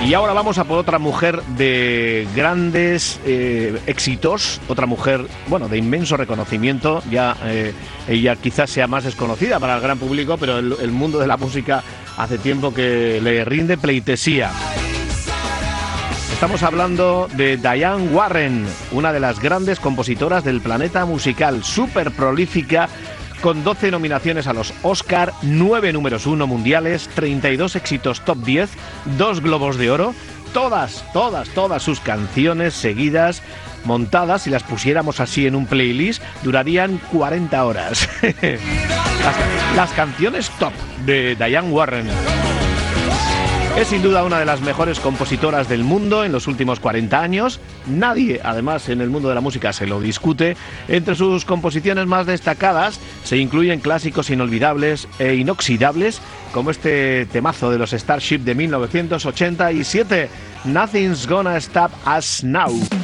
Y ahora vamos a por otra mujer de grandes éxitos, otra mujer, bueno, de inmenso reconocimiento. Ya ella quizás sea más desconocida para el gran público, pero el mundo de la música hace tiempo que le rinde pleitesía. Estamos hablando de Diane Warren, una de las grandes compositoras del planeta musical, súper prolífica, con 12 nominaciones a los Oscar, 9 números 1 mundiales, 32 éxitos top 10, 2 Globos de Oro, todas sus canciones seguidas, montadas, si las pusiéramos así en un playlist, durarían 40 horas. Las canciones top de Diane Warren. Es sin duda una de las mejores compositoras del mundo en los últimos 40 años. Nadie, además, en el mundo de la música se lo discute. Entre sus composiciones más destacadas se incluyen clásicos inolvidables e inoxidables, como este temazo de los Starship de 1987, Nothing's Gonna Stop Us Now.